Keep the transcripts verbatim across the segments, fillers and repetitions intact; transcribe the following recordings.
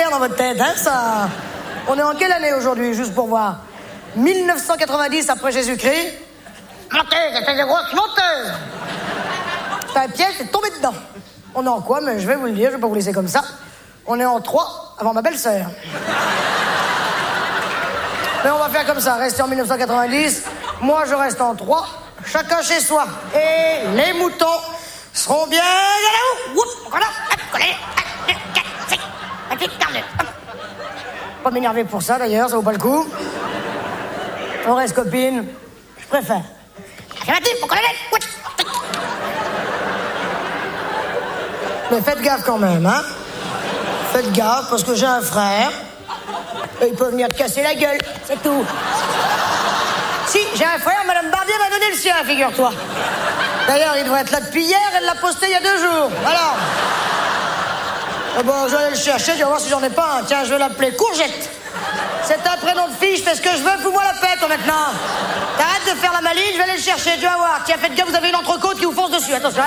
clair dans votre tête, hein, ça... On est en quelle année aujourd'hui, juste pour voir? mille neuf cent quatre-vingt-dix après Jésus-Christ. Menteuse, c'était des grosses menteuses. Un piège, est tombé dedans. On est en quoi? Mais je vais vous le dire, je vais pas vous laisser comme ça. On est en trois avant ma belle-sœur. Mais on va faire comme ça, restez en mille neuf cent quatre-vingt-dix. Moi, je reste en trois, chacun chez soi. Et les moutons seront bien là-haut. Pas m'énerver pour ça, d'ailleurs, ça vaut pas le coup. On reste copines, je préfère. Mais faites gaffe quand même, hein. Faites gaffe, parce que j'ai un frère. Et il peut venir te casser la gueule, c'est tout. Si, j'ai un frère, Madame Barbier m'a donné le sien, figure-toi. D'ailleurs, il devrait être là depuis hier, elle l'a posté il y a deux jours. Alors. Ah bon, je vais aller le chercher, je vais voir si j'en ai pas un. Tiens, je vais l'appeler Courgette. C'est un prénom de fille, je fais ce que je veux, fous-moi la paix, toi, maintenant. T'arrêtes de faire la maline, je vais aller le chercher, tu vas voir. Tiens, faites gaffe, vous avez une entrecôte qui vous fonce dessus. Attention.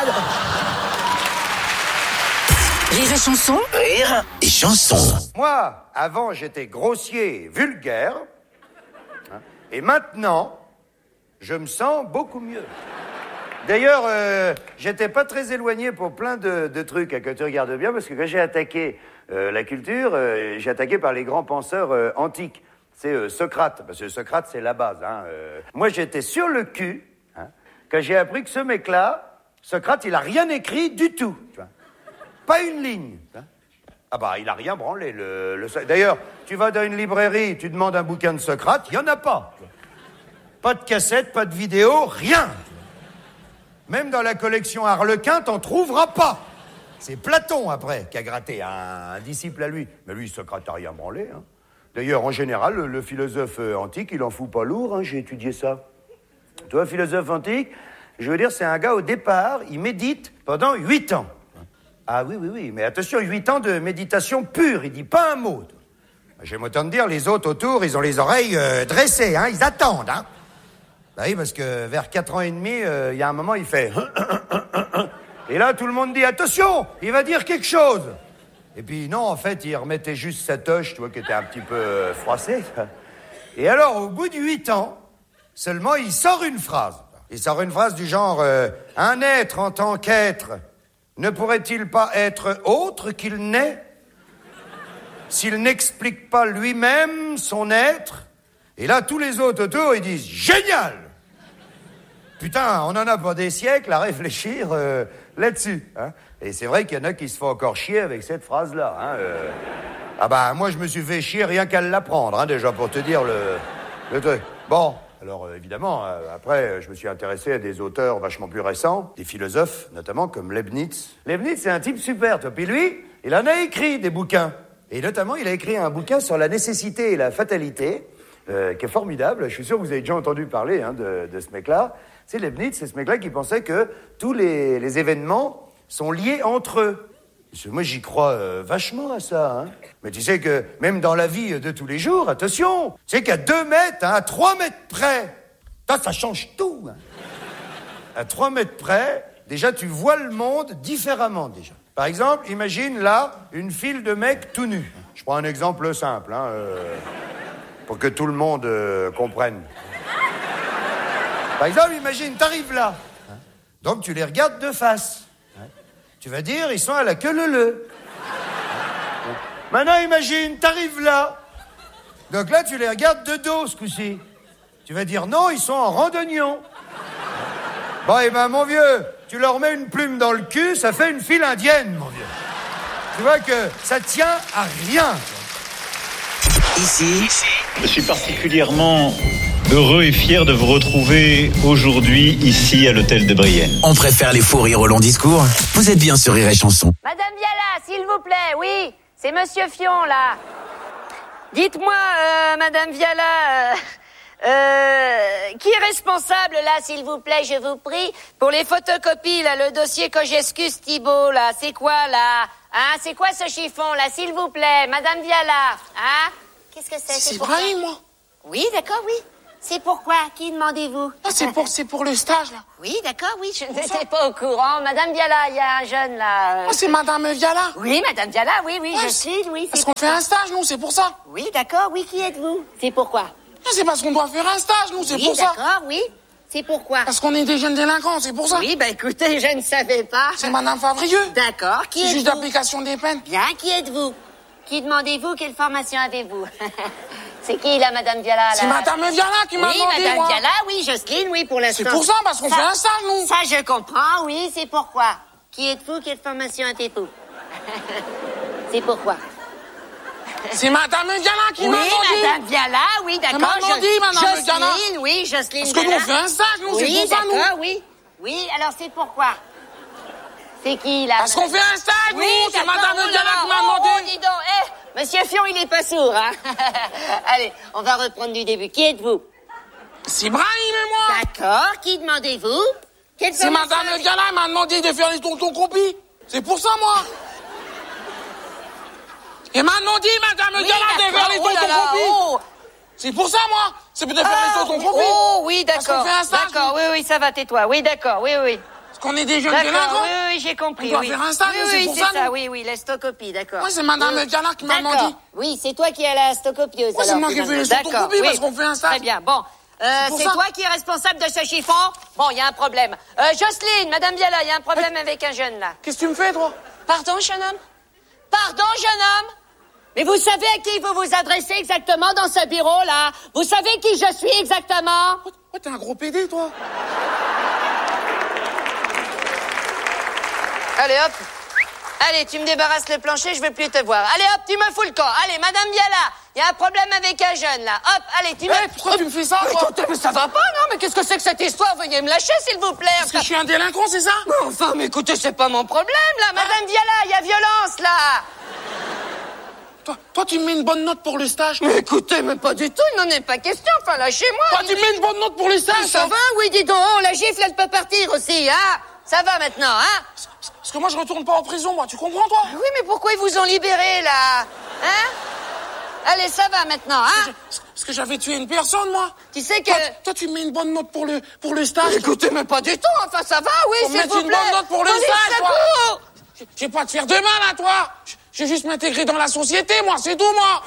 Rire et chanson. Rire et chanson. Moi, avant, j'étais grossier, vulgaire. Hein, et maintenant, je me sens beaucoup mieux. D'ailleurs, euh, j'étais pas très éloigné pour plein de, de trucs, hein, que tu regardes bien, parce que quand j'ai attaqué euh, la culture, euh, j'ai attaqué par les grands penseurs euh, antiques. C'est euh, Socrate, parce que Socrate, c'est la base. Hein, euh. Moi, j'étais sur le cul, hein, quand j'ai appris que ce mec-là, Socrate, il a rien écrit du tout. Tu vois. Pas une ligne. Hein. Ah bah, il a rien branlé. Le, le... D'ailleurs, tu vas dans une librairie, tu demandes un bouquin de Socrate, il y en a pas. Pas de cassette, pas de vidéo, rien. Même dans la collection Harlequin, t'en trouveras pas. C'est Platon, après, qui a gratté un, un disciple à lui. Mais lui, Socrate n'a rien branlé. Hein. D'ailleurs, en général, le, le philosophe antique, il en fout pas lourd. Hein, j'ai étudié ça. Toi, philosophe antique, je veux dire, c'est un gars, au départ, il médite pendant huit ans. Ah oui, oui, oui, mais attention, huit ans de méditation pure, il dit pas un mot. J'aime autant te dire, les autres autour, ils ont les oreilles euh, dressées, hein, ils attendent, hein. Bah oui, parce que vers quatre ans et demi, il euh, y a un moment, il fait... Et là, tout le monde dit, attention, il va dire quelque chose. Et puis, non, en fait, il remettait juste sa toche, tu vois, qui était un petit peu euh, froissée. Et alors, au bout de huit ans, seulement, il sort une phrase. Il sort une phrase du genre, euh, un être en tant qu'être ne pourrait-il pas être autre qu'il n'est, s'il n'explique pas lui-même son être? Et là, tous les autres autour, ils disent, génial! Putain, on en a pas des siècles à réfléchir euh, là-dessus. Hein. Et c'est vrai qu'il y en a qui se font encore chier avec cette phrase-là. Hein, euh... Ah bah, moi, je me suis fait chier rien qu'à l'apprendre, hein, déjà, pour te dire le, le truc. Bon, alors, euh, évidemment, euh, après, je me suis intéressé à des auteurs vachement plus récents, des philosophes, notamment, comme Leibniz. Leibniz, c'est un type super, toi. Puis lui, il en a écrit des bouquins. Et notamment, il a écrit un bouquin sur la nécessité et la fatalité, euh, qui est formidable. Je suis sûr que vous avez déjà entendu parler hein, de, de ce mec-là. C'est Leibniz, c'est ce mec-là qui pensait que tous les, les événements sont liés entre eux. Parce que moi, j'y crois euh, vachement à ça. Hein. Mais tu sais que même dans la vie de tous les jours, attention, tu sais qu'à deux mètres, hein, à trois mètres près, ça, ça change tout. Hein. À trois mètres près, déjà, tu vois le monde différemment, déjà. Par exemple, imagine là, une file de mecs tout nus. Je prends un exemple simple, hein, euh, pour que tout le monde euh, comprenne. Par exemple, imagine, t'arrives là. Hein, donc, tu les regardes de face. Hein, tu vas dire, ils sont à la queue leu-leu. Hein, maintenant, imagine, t'arrives là. Donc là, tu les regardes de dos, ce coup-ci. Tu vas dire, non, ils sont en randonnion. Bon, eh ben, mon vieux, tu leur mets une plume dans le cul, ça fait une file indienne, mon vieux. Tu vois que ça tient à rien. Ici, je suis particulièrement heureux et fier de vous retrouver aujourd'hui ici à l'hôtel de Brienne. On préfère les fous rires au long discours. Vous êtes bien sur Rire et Chanson. Madame Viala, s'il vous plaît, oui, c'est Monsieur Fion, là. Dites-moi, euh, Madame Viala, euh, euh, qui est responsable, là, s'il vous plaît, je vous prie, pour les photocopies, là, le dossier Kosciuszko Thibault, là, c'est quoi, là? Hein, c'est quoi ce chiffon, là, s'il vous plaît, Madame Viala, hein? Qu'est-ce que c'est? C'est Brahim, moi. Oui, d'accord, oui. C'est pourquoi? Qui demandez-vous? Ah, c'est pour, c'est pour le stage, là. Oui, d'accord, oui, je n'étais pas au courant. Madame Viala, il y a un jeune, là. euh, Ah, c'est Madame Viala. Oui, Madame Viala, oui, oui, Ouais, je suis, oui. Parce c'est qu'on pour- fait un stage, nous, c'est pour ça. Oui, d'accord, oui, qui êtes-vous? C'est pourquoi? Ah, c'est parce qu'on doit faire un stage, nous, c'est Oui, pour ça. d'accord, oui. C'est pourquoi? Parce qu'on est des jeunes délinquants, c'est pour ça. Oui, ben écoutez, je ne savais pas. C'est Madame Favrieux. D'accord, qui C'est êtes-vous? juste d'application des peines. Bien, qui êtes-vous? Qui demandez-vous? Quelle formation avez-vous? C'est qui, là, Madame Viala, là? C'est Madame Viala qui m'a Oui, demandé, Madame moi. Viala, oui, Jocelyne, oui, pour l'instant. C'est pour ça, parce qu'on fait un stage, nous. Ça, je comprends, oui, c'est pourquoi. Qui êtes-vous? Quelle formation avez-vous? C'est pourquoi. C'est Madame Viala qui Oui, m'a demandé. Madame Viala, oui, d'accord. m'a demandé, Jo- Madame Jocelyne, Viala. oui, Jocelyne Parce que nous, Viala. on fait un stage, nous, c'est Oui, pour ça, nous. d'accord, oui. Oui, alors c'est pourquoi. C'est qui, là? Parce qu'on fait un stage, nous, Oui, c'est d'accord, Madame oh là Viala là, qui m'a oh, demandé. oh, dis donc, eh, Monsieur Fion, il est pas sourd, hein. Allez, on va reprendre du début. Qui êtes-vous? C'est Brahim et moi. D'accord, qui demandez-vous? Quelle C'est formation Madame avez- Viala m'a demandé de faire les tontons compis. C'est pour ça, moi. Et m'a demandé, Madame Oui, Viala, de faire d'accord, les oh là tontons là, compis. oh. C'est pour ça, moi. C'est de faire Ah, les tontons compis. oh, oui, Parce d'accord. qu'on fait un stage, D'accord, oui, oui, ça va, tais-toi. Oui, d'accord, oui, oui. Parce qu'on est des jeunes D'accord, délinquants. oui, oui, j'ai compris. On doit oui. faire un stage, oui, nous, c'est oui, pour c'est ça, ça, nous. oui, oui, la stocopie, d'accord. Ouais, c'est Madame Oui. Viala qui m'a D'accord. demandé. Oui, c'est toi qui es la stocopieuse. Ouais, c'est alors, moi qui fais finalement. les D'accord, photocopies oui. parce qu'on fait un stage. Très bien, bon. Euh, C'est pour c'est ça. toi qui es responsable de ce chiffon? Bon, il y a un problème. Euh, Jocelyne, Madame Viala, il y a un problème avec un jeune, là. Qu'est-ce que tu me fais, toi? Pardon, jeune homme? Pardon, jeune homme? Mais vous savez à qui vous vous adressez exactement dans ce bureau-là? Vous savez qui je suis exactement? Oh, t'es un gros pédé, toi. Allez, hop. Allez, tu me débarrasses le plancher, je veux plus te voir. Allez, hop, tu me fous le camp. Allez, Madame Viala, il y a un problème avec un jeune, là. Hop, allez, tu me... Eh, pourquoi tu me fais ça, Mais toi? écoutez, mais ça va pas, non? Mais qu'est-ce que c'est que cette histoire? Veuillez me lâcher, s'il vous plaît. Parce que je suis un délinquant, c'est ça? Mais enfin, mais écoutez, c'est pas mon problème, là. Madame Viala, il y a violence, là. Toi, toi, tu me mets une bonne note pour le stage. Mais écoutez, mais pas du tout, il n'en est pas question. Enfin, lâchez-moi. Toi, tu me mets une bonne note pour le stage. Ça toi. va? Oui, dis donc, oh, la gifle, elle peut partir aussi, hein? Ça va maintenant, hein? Parce que moi, je retourne pas en prison, moi. Tu comprends, toi? Oui, mais pourquoi ils vous ont libéré, là? Hein? Allez, ça va maintenant, hein? Parce que j'avais tué une personne, moi. Tu sais que... Toi, toi, tu me mets une bonne note pour le, pour le stage. Écoutez, mais pas du tout, enfin, ça va, oui, Faut s'il mettre vous une plaît. bonne note pour le Police, stage, toi. secours! Je vais pas te faire de mal, à toi. Je- Je vais juste m'intégrer dans la société, moi. C'est tout, moi.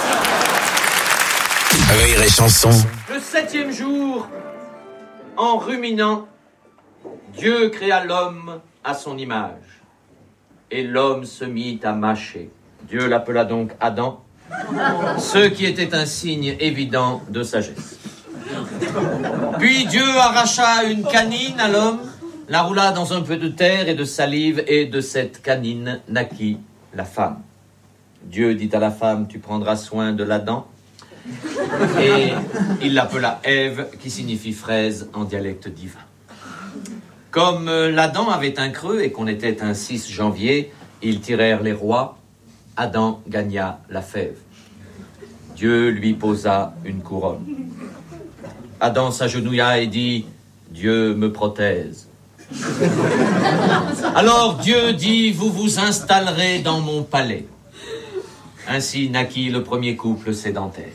Rire et chanson. Le septième jour, en ruminant, Dieu créa l'homme à son image. Et l'homme se mit à mâcher. Dieu l'appela donc Adam, ce qui était un signe évident de sagesse. Puis Dieu arracha une canine à l'homme, la roula dans un peu de terre et de salive, et de cette canine naquit la femme. Dieu dit à la femme, tu prendras soin de l'Adam. Et il l'appela Ève, qui signifie fraise en dialecte divin. Comme euh, l'Adam avait un creux et qu'on était un six janvier, ils tirèrent les rois. Adam gagna la fève. Dieu lui posa une couronne. Adam s'agenouilla et dit, Dieu me prothèse. Alors Dieu dit, vous vous installerez dans mon palais. Ainsi naquit le premier couple sédentaire.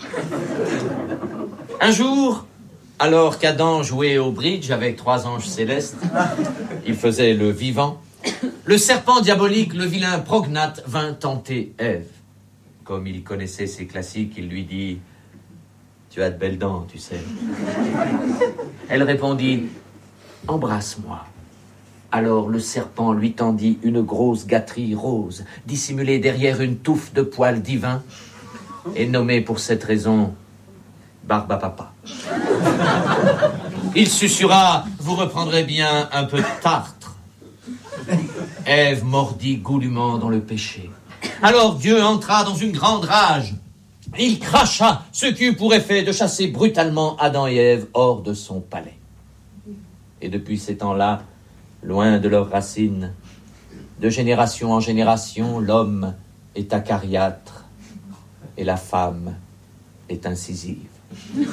Un jour, alors qu'Adam jouait au bridge avec trois anges célestes, il faisait le vivant, le serpent diabolique, le vilain prognate, vint tenter Ève. Comme il connaissait ses classiques, il lui dit « Tu as de belles dents, tu sais. » Elle répondit « Embrasse-moi. » Alors le serpent lui tendit une grosse gâterie rose, dissimulée derrière une touffe de poils divins, et nommée pour cette raison Barbe à papa. Il susurra, vous reprendrez bien un peu de tartre. Ève mordit goulûment dans le péché. Alors Dieu entra dans une grande rage. Il cracha, ce qui eut pour effet de chasser brutalement Adam et Ève hors de son palais. Et depuis ces temps-là, loin de leurs racines, de génération en génération, l'homme est acariâtre et la femme est incisive. Rire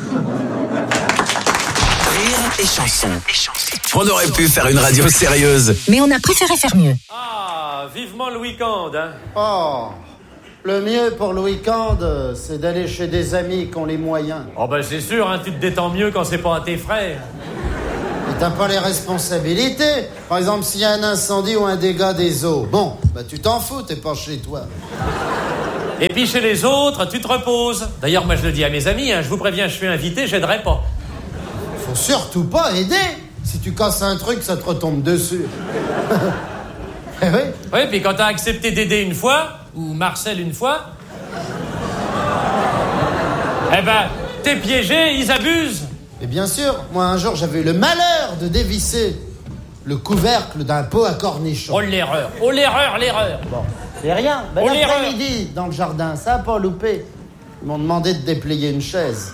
et chanson. On aurait pu faire une radio sérieuse. Mais on a préféré faire mieux. Ah, vivement le week-end, hein. Oh, Le mieux pour le week-end, euh, c'est d'aller chez des amis qui ont les moyens. Oh ben c'est sûr, hein, tu te détends mieux quand c'est pas à tes frais. Et t'as pas les responsabilités. Par exemple, s'il y a un incendie ou un dégât des eaux, bon, bah tu t'en fous, t'es pas chez toi. Et puis chez les autres, tu te reposes. D'ailleurs, moi je le dis à mes amis, hein, je vous préviens, je suis invité, j'aiderai pas. Faut surtout pas aider. Si tu casses un truc, ça te retombe dessus. Eh oui. Oui, puis quand t'as accepté d'aider une fois, ou Marcel une fois, eh ben, t'es piégé, ils abusent. Et bien sûr, moi un jour j'avais eu le malheur de dévisser le couvercle d'un pot à cornichons. Oh l'erreur, oh l'erreur, l'erreur. Bon, c'est rien. Ben, oh, l'après-midi, dans le jardin, ça a pas loupé. Ils m'ont demandé de déplier une chaise.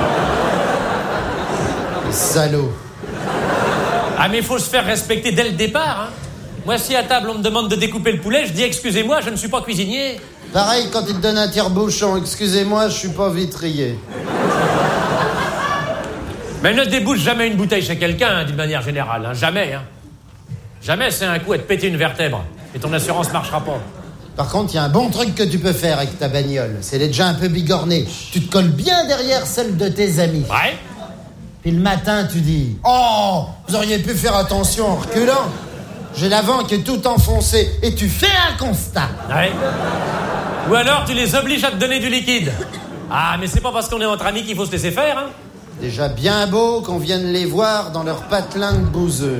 Les salauds. Ah mais il faut se faire respecter dès le départ, hein. Moi, si à table, on me demande de découper le poulet, je dis « Excusez-moi, je ne suis pas cuisinier. » Pareil, quand ils te donnent un tire-bouchon, « Excusez-moi, je suis pas vitrier. » Mais ne débouche jamais une bouteille chez quelqu'un, hein, d'une manière générale. Hein. Jamais, hein. Jamais, c'est un coup à te péter une vertèbre. Et ton assurance marchera pas. Par contre, il y a un bon truc que tu peux faire avec ta bagnole. C'est d'être déjà un peu bigorné. Tu te colles bien derrière celle de tes amis. Ouais. Puis le matin, tu dis « Oh, vous auriez pu faire attention en reculant. » J'ai l'avant qui est tout enfoncé. Et tu fais un constat. Ouais. Ou alors, tu les obliges à te donner du liquide. Ah, mais c'est pas parce qu'on est entre amis qu'il faut se laisser faire, hein. Déjà bien beau qu'on vienne les voir dans leur patelin de bouseux.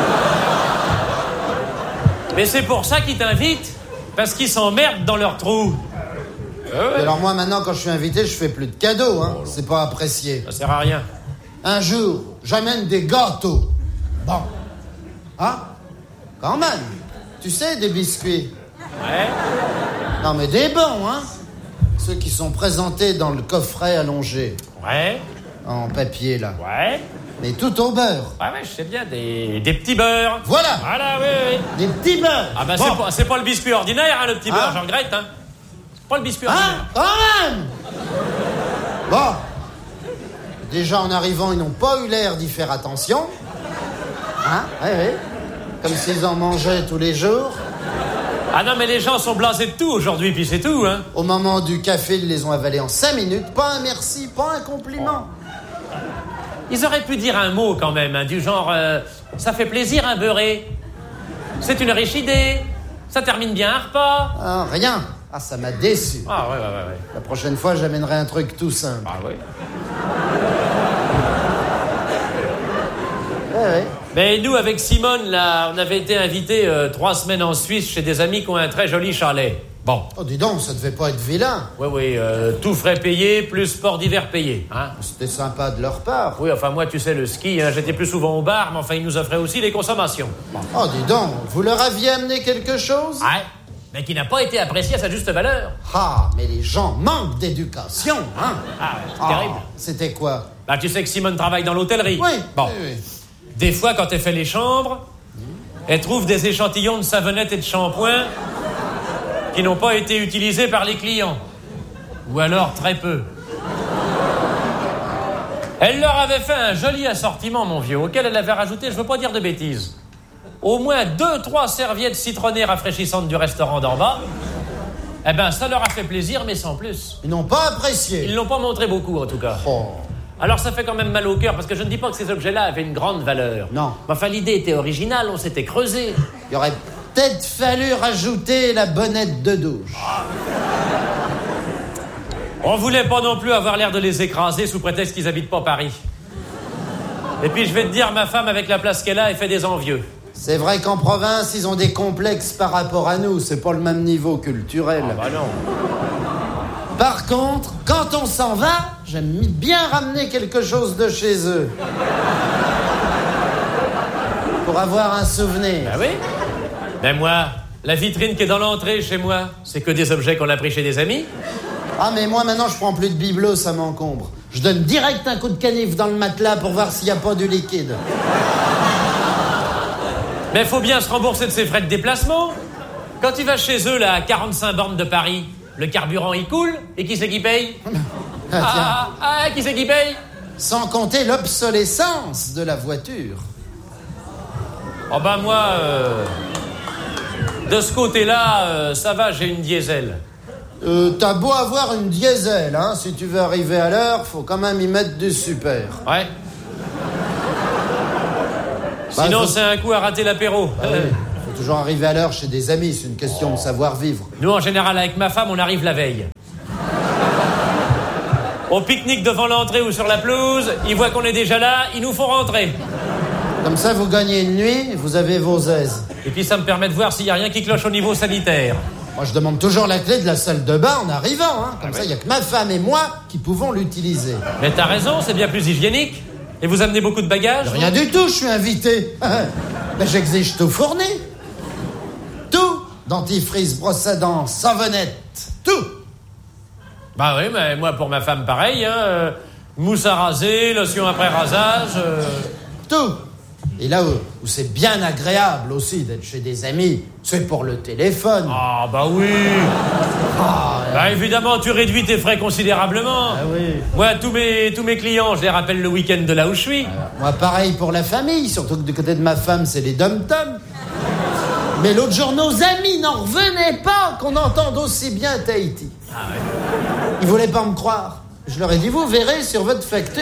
Mais c'est pour ça qu'ils t'invitent. Parce qu'ils s'emmerdent dans leur trou. Euh, ouais. Alors moi, maintenant, quand je suis invité, je fais plus de cadeaux, hein. C'est pas apprécié. Ça sert à rien. Un jour, j'amène des gâteaux. Bon. Hein? Quand même. Tu sais, des biscuits. Ouais. Non, mais des bons, hein. Ceux qui sont présentés dans le coffret allongé. Ouais. En papier, là. Ouais. Mais tout au beurre. Ouais, ouais, je sais bien, des, des petits beurres. Voilà. Voilà, oui, oui. Des petits beurres. Ah bah bon. c'est, pas, c'est pas le biscuit ordinaire, hein, le petit hein? beurre, j'en regrette, hein. C'est pas le biscuit ordinaire. Hein? Quand même. Bon. Déjà, en arrivant, ils n'ont pas eu l'air d'y faire attention. Hein? Oui, oui. Comme s'ils en mangeaient tous les jours. Ah non, mais les gens sont blasés de tout aujourd'hui, puis c'est tout, hein. Au moment du café, ils les ont avalés en cinq minutes. Pas un merci, pas un compliment. Ils auraient pu dire un mot quand même, hein, du genre euh, ça fait plaisir un beurré. C'est une riche idée. Ça termine bien un repas. Ah, rien. Ah, ça m'a déçu. Ah ouais, ouais, ouais, ouais. La prochaine fois, j'amènerai un truc tout simple. Ah ouais. Ouais, ouais. Mais nous, avec Simone, là, on avait été invités euh, trois semaines en Suisse chez des amis qui ont un très joli chalet. Bon. Oh, dis donc, ça devait pas être vilain. Oui, oui, euh, tout frais payé, plus sport d'hiver payé, hein. C'était sympa de leur part. Oui, enfin, moi, tu sais, le ski, hein, j'étais plus souvent au bar, mais enfin, ils nous offraient aussi les consommations. Bon. Oh, dis donc, vous leur aviez amené quelque chose? Ouais, mais qui n'a pas été apprécié à sa juste valeur. Ah, mais les gens manquent d'éducation, hein. Ah, c'est ah, terrible. C'était quoi? Bah, tu sais que Simone travaille dans l'hôtellerie. Oui, bon. oui, oui. Des fois, quand elle fait les chambres, elle trouve des échantillons de savonnette et de shampoing qui n'ont pas été utilisés par les clients. Ou alors très peu. Elle leur avait fait un joli assortiment, mon vieux, auquel elle avait rajouté, je veux pas dire de bêtises, au moins deux, trois serviettes citronnées rafraîchissantes du restaurant d'en bas. Eh ben, ça leur a fait plaisir, mais sans plus. Ils n'ont pas apprécié. Ils l'ont pas montré beaucoup, en tout cas. Oh. Alors ça fait quand même mal au cœur, parce que je ne dis pas que ces objets-là avaient une grande valeur. Non. Mais enfin, l'idée était originale, on s'était creusé. Il aurait peut-être fallu rajouter la bonnette de douche. On voulait pas non plus avoir l'air de les écraser sous prétexte qu'ils habitent pas Paris. Et puis je vais te dire, ma femme, avec la place qu'elle a, elle fait des envieux. C'est vrai qu'en province, ils ont des complexes par rapport à nous. C'est pas le même niveau culturel. Ah bah non. Par contre, quand on s'en va, j'aime bien ramener quelque chose de chez eux. Pour avoir un souvenir. Bah oui. Ben moi, la vitrine qui est dans l'entrée chez moi, c'est que des objets qu'on a pris chez des amis. Ah, mais moi, maintenant, je prends plus de bibelot, ça m'encombre. Je donne direct un coup de canif dans le matelas pour voir s'il n'y a pas du liquide. Mais faut bien se rembourser de ses frais de déplacement. Quand tu vas chez eux, là, à quarante-cinq bornes de Paris, le carburant, il coule. Et qui c'est qui paye? Ah, ah, ah, ah, qui c'est qui paye? Sans compter l'obsolescence de la voiture. Oh ben moi, euh, de ce côté-là, euh, ça va, j'ai une diesel. Euh, t'as beau avoir une diesel, hein, si tu veux arriver à l'heure, faut quand même y mettre du super. Ouais. Bah, Sinon, faut... c'est un coup à rater l'apéro. Ah oui. Faut toujours arriver à l'heure chez des amis, c'est une question de savoir-vivre. Nous, en général, avec ma femme, on arrive la veille. On pique-nique devant l'entrée ou sur la pelouse, ils voient qu'on est déjà là, ils nous font rentrer. Comme ça, vous gagnez une nuit, vous avez vos aises. Et puis ça me permet de voir s'il n'y a rien qui cloche au niveau sanitaire. Moi, je demande toujours la clé de la salle de bain en arrivant, hein. Comme ah ça, il oui. n'y a que ma femme et moi qui pouvons l'utiliser. Mais t'as raison, c'est bien plus hygiénique. Et vous amenez beaucoup de bagages? Rien du tout, je suis invité. Mais j'exige tout fourni. Tout. Dentifrice, brosse à dents, savonnette, tout. Bah oui, mais moi, pour ma femme, pareil, hein. Euh, mousse à raser, lotion après rasage... Euh... Tout. Et là où, où c'est bien agréable aussi d'être chez des amis, c'est pour le téléphone. Ah, bah oui. Ah, bah euh... évidemment, tu réduis tes frais considérablement. Ah oui. Moi, tous mes, tous mes clients, je les rappelle le week-end de là où je suis. Alors, moi, pareil pour la famille, surtout que du côté de ma femme, c'est les dom-toms. Mais l'autre jour, nos amis n'en revenaient pas qu'on entende aussi bien Tahiti. Ah ouais. Ils voulaient pas me croire. Je leur ai dit, vous verrez sur votre facture.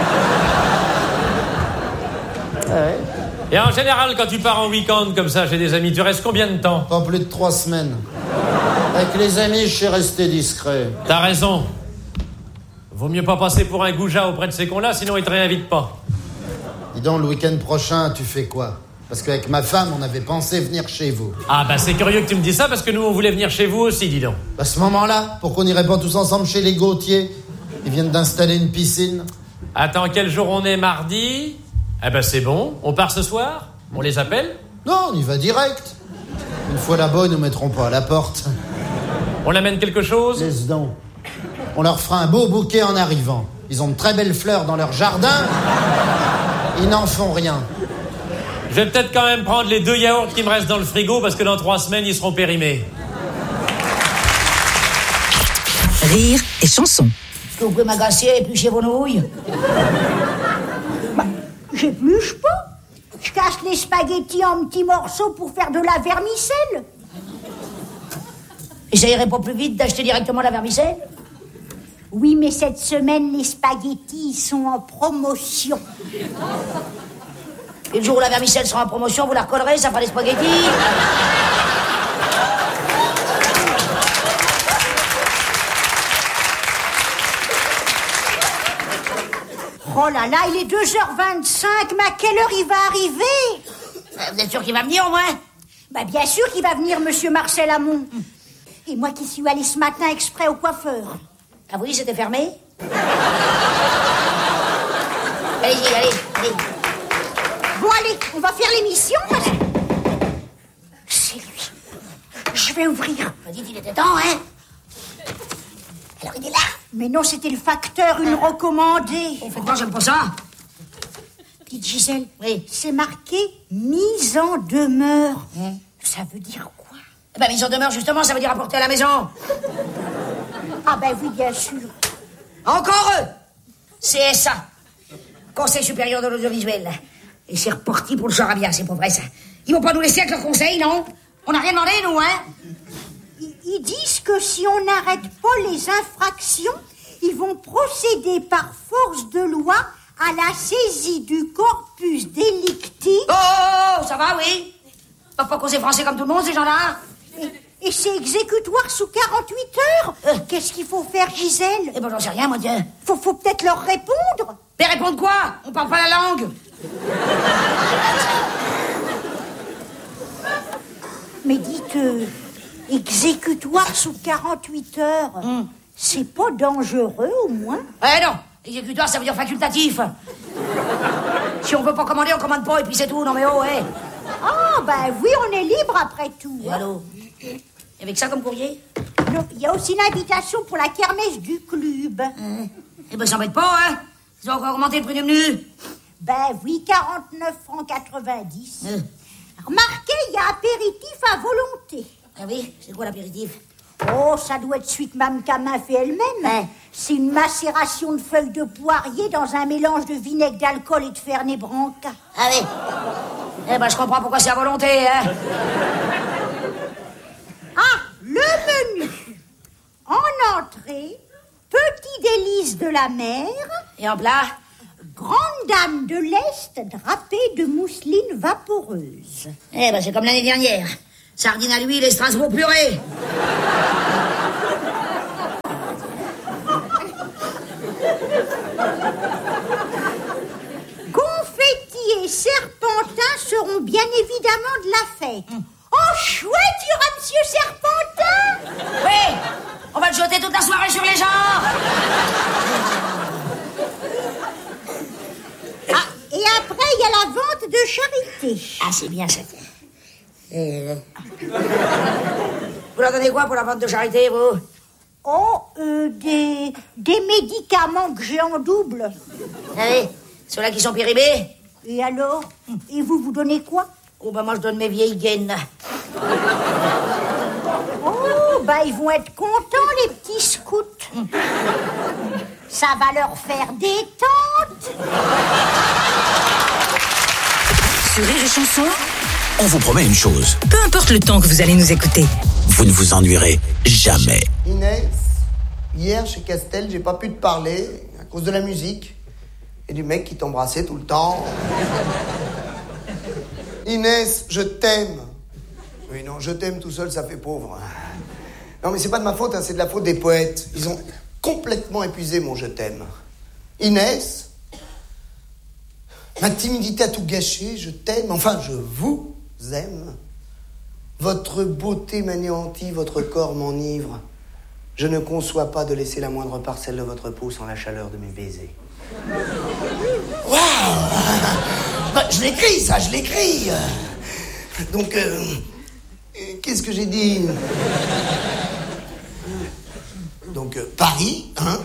Ouais. Et en général, quand tu pars en week-end comme ça chez des amis, tu restes combien de temps? Pas plus de trois semaines. Avec les amis, je suis resté discret. T'as raison. Vaut mieux pas passer pour un goujat auprès de ces cons-là, sinon ils te réinvitent pas. Dis donc, le week-end prochain, tu fais quoi? Parce qu'avec ma femme, on avait pensé venir chez vous. Ah bah c'est curieux que tu me dises ça, parce que nous, on voulait venir chez vous aussi, dis donc. À ce moment-là, pourquoi on n'irait pas tous ensemble chez les Gauthier? Ils viennent d'installer une piscine. Attends, quel jour on est? Mardi? Eh ben c'est bon, on part ce soir? On les appelle? Non, on y va direct. Une fois là-bas, ils nous mettront pas à la porte. On amène quelque chose? Laisse donc. On leur fera un beau bouquet en arrivant. Ils ont de très belles fleurs dans leur jardin. Ils n'en font rien. Je vais peut-être quand même prendre les deux yaourts qui me restent dans le frigo, parce que dans trois semaines, ils seront périmés. Rire et chanson. Est-ce que vous pouvez m'agacer et éplucher vos nouilles? Bah, j'épluche pas. Je casse les spaghettis en petits morceaux pour faire de la vermicelle. Et ça irait pas plus vite d'acheter directement la vermicelle? Oui, mais cette semaine, les spaghettis sont en promotion. Et le jour où la vermicelle sera en promotion, vous la recollerez, ça fera des spaghettis. Oh là là, il est deux heures vingt-cinq, mais à quelle heure il va arriver? Vous êtes sûr qu'il va venir, au moins? Bah bien sûr qu'il va venir, monsieur Marcel Amont. Et moi qui suis allée ce matin exprès au coiffeur. Ah oui, c'était fermé? Allez-y, allez, allez. Bon, allez, on va faire l'émission. C'est lui. Je vais ouvrir. Dites, il était temps, hein? Alors, il est là. Mais non, c'était le facteur, une recommandée. Oh, faites-moi, j'aime pas ça. Petite Gisèle, oui. C'est marqué mise en demeure. Hein? Ça veut dire quoi? Eh ben, mise en demeure, justement, ça veut dire apporter à la maison. Ah ben oui, bien sûr. Encore eux. C S A. Conseil supérieur de l'audiovisuel. Et c'est reparti pour le charabia, c'est pas vrai, ça. Ils vont pas nous laisser avec leurs conseils, non? On n'a rien demandé, nous, hein? Ils disent que si on n'arrête pas les infractions, ils vont procéder par force de loi à la saisie du corpus delicti. Oh, oh, oh, ça va, oui? Ils peuvent pas causer français comme tout le monde, ces gens-là? Et, et c'est exécutoire sous quarante-huit heures. Euh, Qu'est-ce qu'il faut faire, Gisèle? Eh ben, j'en sais rien, moi, Dieu. Faut, faut peut-être leur répondre. Mais répondre quoi? On parle pas la langue. Mais dites, euh, exécutoire sous quarante-huit heures, mm. C'est pas dangereux, au moins? Eh non, exécutoire, ça veut dire facultatif. Si on veut pas commander, on commande pas, et puis c'est tout. Non mais oh, eh. Ah, ben oui, on est libre après tout. Et allô? Et avec ça comme courrier? Non, il y a aussi une invitation pour la kermesse du club. Euh, eh ben, ça m'embête pas, hein? Ils ont encore augmenté le prix du menu? Ben oui, quarante-neuf francs quatre-vingt-dix. Euh. Remarquez, il y a apéritif à volonté. Ah oui? C'est quoi l'apéritif? Oh, ça doit être celui que Mme Camin fait elle-même. Hein? C'est une macération de feuilles de poirier dans un mélange de vinaigre d'alcool et de Fernet Branca. Ah oui? Eh ben, je comprends pourquoi c'est à volonté, hein? Ah, le menu. En entrée, petit délice de la mer. Et en plat? Grande dame de l'Est drapée de mousseline vaporeuse. Eh ben, c'est comme l'année dernière. Sardine à l'huile et Strasbourg purée. Confettis et serpentins seront bien évidemment de la fête. Mmh. Oh, chouette, il y aura Monsieur Serpentin. Oui, on va le jeter toute la soirée sur les gens. Ah, et après, il y a la vente de charité. Ah, c'est bien ça. Et... Vous leur donnez quoi pour la vente de charité, vous? Oh, euh, des, des médicaments que j'ai en double. Allez, ceux-là qui sont périmés. Et alors? Et vous, vous donnez quoi? Oh, bah moi, je donne mes vieilles gaines. Oh, bah ils vont être contents, les petits scouts. Ça va leur faire détente. Sur Rire et Chanson, on vous promet une chose. Peu importe le temps que vous allez nous écouter, vous ne vous ennuierez jamais. Inès, hier chez Castel, j'ai pas pu te parler à cause de la musique et du mec qui t'embrassait tout le temps. Inès, je t'aime. Oui, non, je t'aime tout seul, ça fait pauvre. Non, mais c'est pas de ma faute, hein, c'est de la faute des poètes. Ils ont complètement épuisé mon je t'aime. Inès, ma timidité a tout gâché, je t'aime, enfin, je vous aime. Votre beauté m'anéantit, votre corps m'enivre. Je ne conçois pas de laisser la moindre parcelle de votre peau sans la chaleur de mes baisers. Waouh! Bah, je l'écris, ça, je l'écris. Donc, euh, qu'est-ce que j'ai dit? Donc, euh, Paris, hein?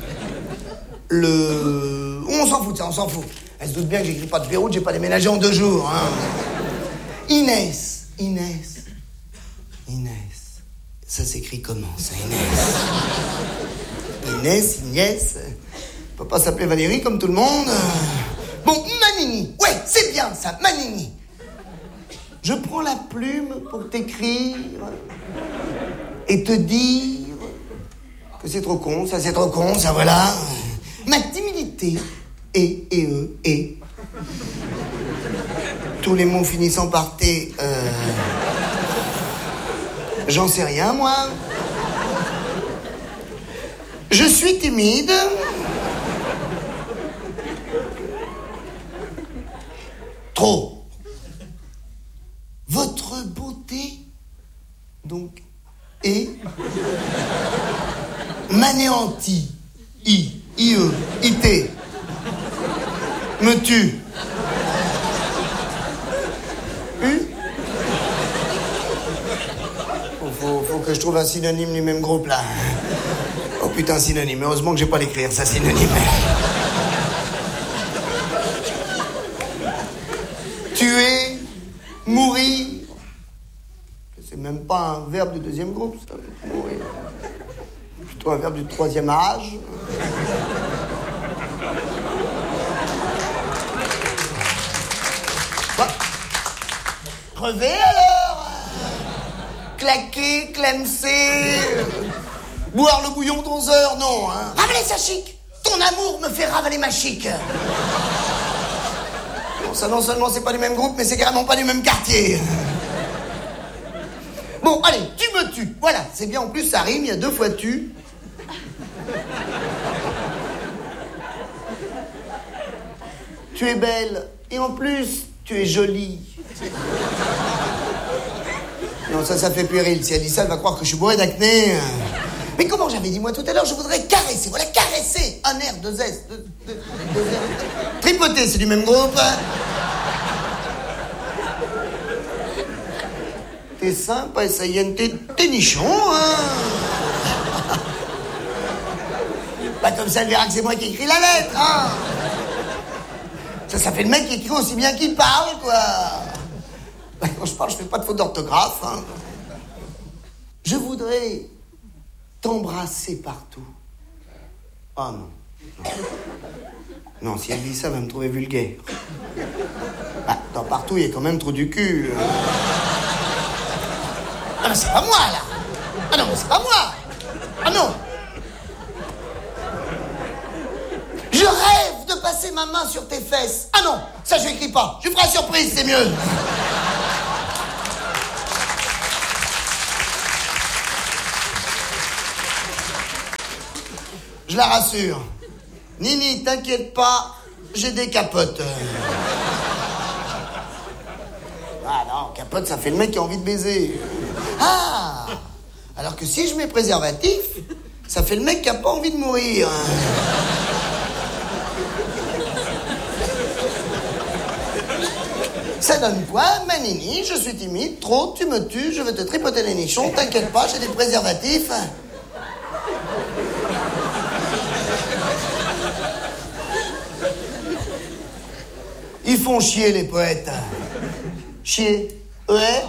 Le... On s'en fout de ça, on s'en fout. Elle se doute bien que j'écris pas de Beyrouth, j'ai pas déménagé en deux jours, hein? Inès, Inès, Inès. Ça s'écrit comment, ça, Inès? Inès, Inès. Peut pas s'appeler Valérie comme tout le monde. Bon, Manini. Ouais, c'est bien ça, Manini. Je prends la plume pour t'écrire et te dire que c'est trop con, ça c'est trop con, ça voilà. Ma timidité et, et, eux, et. Tous les mots finissant par T, euh... j'en sais rien, moi. Je suis timide. Trop. Votre beauté, donc, est m'anéantit. I, I, E, I, T. Me tue. U. Faut, faut, faut que je trouve un synonyme du même groupe, là. Oh putain, synonyme. Heureusement que j'ai pas l'écrire, ça, synonyme. Tuer, mourir. C'est même pas un verbe du deuxième groupe, ça. Mourir. Plutôt un verbe du troisième âge. Bah. Crever alors. Claquer, clemser. Boire le bouillon d'onze heures, non, hein. Ravaler sa chic. Ton amour me fait ravaler ma chic. Non, ça non seulement c'est pas du même groupe, mais c'est carrément pas du même quartier. Bon, allez, tu me tues. Voilà, c'est bien, en plus ça rime, il y a deux fois tu. Tu es belle, et en plus, tu es jolie. Non, ça, ça fait puéril. Si elle dit ça, elle va croire que je suis bourré d'acné. Mais comment j'avais dit, moi, tout à l'heure, je voudrais caresser. Voilà, caresser. Un R, deux S, deux, deux, deux R. Tripoter, c'est du même groupe. T'es sympa, ça y est, t'es, t'es nichon, hein. Pas comme ça, elle verra que c'est moi qui écris la lettre, hein. Ça, ça fait le mec qui écrit aussi bien qu'il parle, quoi. Bah, quand je parle, je fais pas de faute d'orthographe, hein. Je voudrais t'embrasser partout. Oh non. Non, non, si elle dit ça, elle va me trouver vulgaire. Bah, dans partout, il y a quand même trop du cul. Ah, mais c'est pas moi, là. Ah non, mais c'est pas moi. Ah non! Je rêve de passer ma main sur tes fesses. Ah non, ça je n'écris pas. Je ferai surprise, c'est mieux. Je la rassure. Nini, t'inquiète pas, j'ai des capotes. Ah non, capote, ça fait le mec qui a envie de baiser. Ah! Alors que si je mets préservatif, ça fait le mec qui a pas envie de mourir. Ça donne quoi, ma Nini? Je suis timide, trop, tu me tues, je veux te tripoter les nichons, t'inquiète pas, j'ai des préservatifs. Ils font chier, les poètes. Chier. Ouais.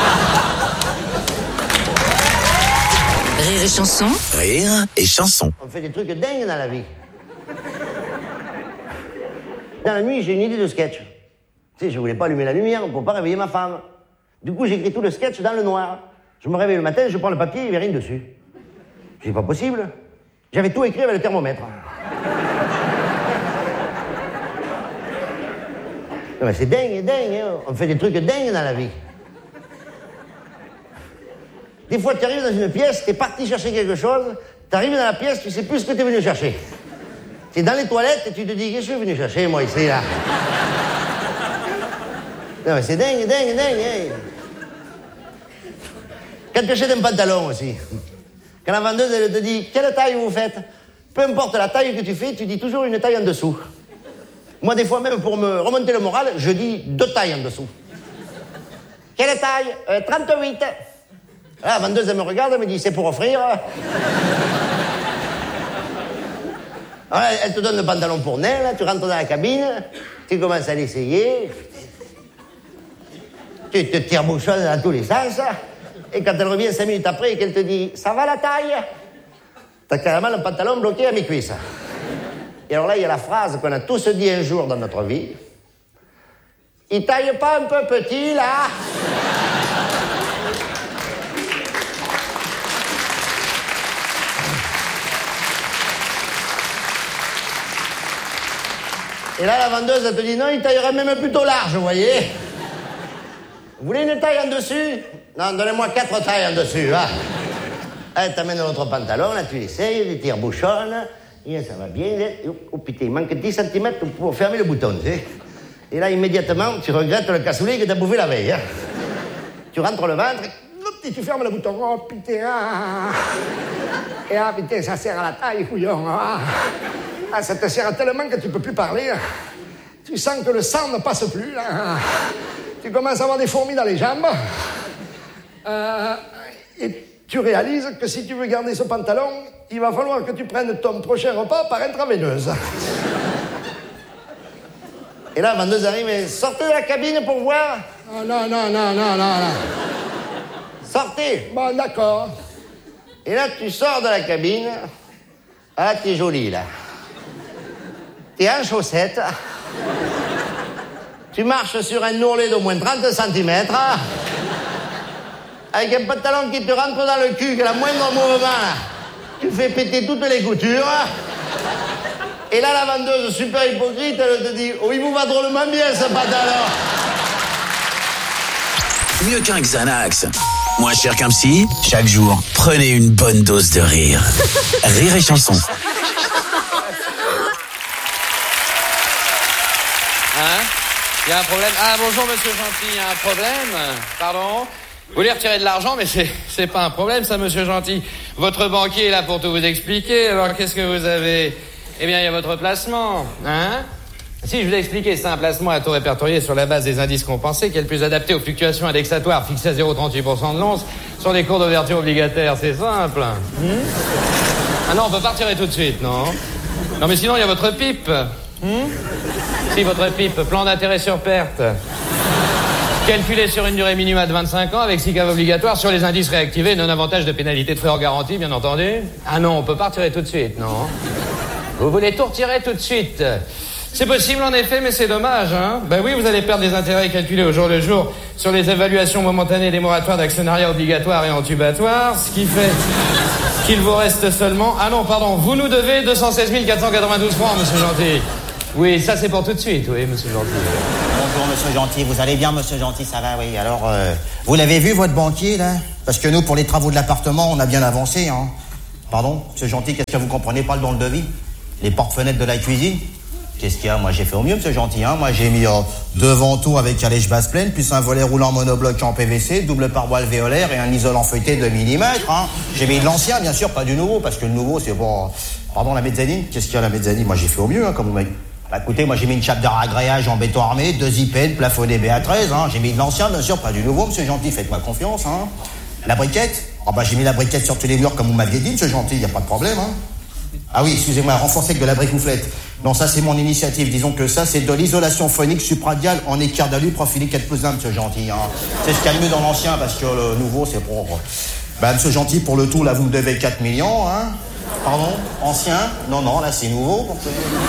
Rire et chanson. Rire et chanson. On fait des trucs dingues dans la vie. Dans la nuit, j'ai une idée de sketch. Tu sais, je voulais pas allumer la lumière pour pas réveiller ma femme. Du coup, j'écris tout le sketch dans le noir. Je me réveille le matin, je prends le papier, il n'y avait rien dessus. C'est pas possible. J'avais tout écrit avec le thermomètre. Non, mais c'est dingue, dingue, hein. On fait des trucs dingues dans la vie. Des fois, tu arrives dans une pièce, t'es parti chercher quelque chose, t'arrives dans la pièce, tu sais plus ce que t'es venu chercher. T'es dans les toilettes et tu te dis, qu'est-ce que je suis venu chercher, moi, ici, là? Non, mais c'est dingue, dingue, dingue, hein. Quand tu achètes un pantalon aussi, quand la vendeuse, elle te dit, quelle taille vous faites? Peu importe la taille que tu fais, tu dis toujours une taille en dessous. Moi, des fois, même pour me remonter le moral, je dis deux tailles en dessous. Quelle taille? euh, trente-huit. La vendeuse, elle me regarde, elle me dit, c'est pour offrir. Alors, elle te donne le pantalon pour nain, là, tu rentres dans la cabine, tu commences à l'essayer, tu te tire-bouchonnes dans tous les sens, et quand elle revient cinq minutes après et qu'elle te dit, ça va la taille? T'as carrément le pantalon bloqué à mes cuisses. Et alors là, il y a la phrase qu'on a tous dit un jour dans notre vie. Il taille pas un peu petit, là? Et là, la vendeuse, elle te dit, non, il taillerait même plutôt large, vous voyez? Vous voulez une taille en dessus? Non, donnez-moi quatre tailles en dessus, va. Elle t'amène l'autre pantalon, là, tu l'essayes, les tire-bouchonnes. Et ça va bien. Oh putain, il manque dix centimètres pour fermer le bouton, tu sais. Et là, immédiatement, tu regrettes le cassoulet que t'as bouffé la veille. Hein. Tu rentres le ventre, et tu fermes le bouton. Oh putain, ah. Et ah putain, ça serre à la taille, couillon. Ah, ah ça te serre tellement que tu peux plus parler. Tu sens que le sang ne passe plus, là. Tu commences à avoir des fourmis dans les jambes. Euh, et tu réalises que si tu veux garder ce pantalon, il va falloir que tu prennes ton prochain repas par intraveineuse. Et là, la vendeuse arrive et sortez de la cabine pour voir. Oh, non, non, non, non, non, non. Sortez. Bon, d'accord. Et là, tu sors de la cabine. Ah, t'es jolie, là. T'es en chaussettes. Tu marches sur un ourlet d'au moins trente centimètres. Avec un pantalon qui te rentre dans le cul, que la moindre mouvement, là, tu fais péter toutes les coutures. Et là, la vendeuse, super hypocrite, elle te dit, oh, il vous va drôlement bien, ce pantalon. Mieux qu'un Xanax. Moins cher qu'un psy. Chaque jour, prenez une bonne dose de rire. Rire et chanson. Hein? Il y a un problème? Ah, bonjour, monsieur Gentil, il y a un problème? Pardon? Vous voulez retirer de l'argent, mais c'est, c'est pas un problème, ça, monsieur Gentil. Votre banquier est là pour tout vous expliquer. Alors, qu'est-ce que vous avez? Eh bien, il y a votre placement, hein? Si je vous ai expliqué, c'est un placement à taux répertorié sur la base des indices compensés, qui est le plus adapté aux fluctuations indexatoires fixées à zéro virgule trente-huit pour cent de l'once sur les cours d'ouverture obligataires. C'est simple. Hmm? Ah non, on peut pas retirer tout de suite, non? Non, mais sinon, il y a votre pipe. Hmm? Si, votre pipe, plan d'intérêt sur perte. Calculé sur une durée minimale de vingt-cinq ans avec six caves obligatoires sur les indices réactivés, non avantage de pénalité de frais hors garantie, bien entendu. Ah non, on peut pas retirer tout de suite, non? Vous voulez tout retirer tout de suite? C'est possible en effet, mais c'est dommage, hein? Ben oui, vous allez perdre des intérêts calculés au jour le jour sur les évaluations momentanées des moratoires d'actionnariat obligatoire et entubatoire, ce qui fait... qu'il vous reste seulement... Ah non, pardon, vous nous devez deux cent seize mille quatre cent quatre-vingt-douze francs, monsieur Gentil. Oui, ça c'est pour tout de suite, oui, monsieur Gentil. Bonjour, monsieur Gentil, vous allez bien, monsieur Gentil, ça va, oui. Alors, euh, vous l'avez vu, votre banquier, là? Parce que nous, pour les travaux de l'appartement, on a bien avancé, hein. Pardon, monsieur Gentil, qu'est-ce que vous comprenez pas dans le devis? Les portes-fenêtres de la cuisine? Qu'est-ce qu'il y a? Moi, j'ai fait au mieux, monsieur Gentil, hein. Moi, j'ai mis euh, deux vantaux avec calèche basse pleine, plus un volet roulant monobloc en P V C, double pare-bois alvéolaire et un isolant feuilleté de millimètres, hein. J'ai mis de l'ancien, bien sûr, pas du nouveau, parce que le nouveau, c'est bon... Pardon, la mezzanine? Qu'est-ce qu'il y a, la mezzanine? Moi, j'ai fait au mieux, hein, comme vous m'avez... Bah, écoutez, moi, j'ai mis une chape de ragréage en béton armé, deux I P N, plafonné B A treize, hein. J'ai mis de l'ancien, bien sûr, pas du nouveau, monsieur Gentil, faites-moi confiance, hein. La briquette? Ah bah, j'ai mis la briquette sur tous les murs, comme vous m'aviez dit, monsieur Gentil, y a pas de problème, hein. Ah oui, excusez-moi, renforcé avec de la bricouflette. Non, ça, c'est mon initiative. Disons que ça, c'est de l'isolation phonique supradiale en équerre d'alu profilé quatre plus un, monsieur Gentil, hein. C'est ce qu'il y a de mieux dans l'ancien, parce que le nouveau, c'est pour... Bah, monsieur Gentil, pour le tout, là, vous me devez quatre millions, hein. Pardon? Ancien? Non, non, là, c'est nouveau. Pour que...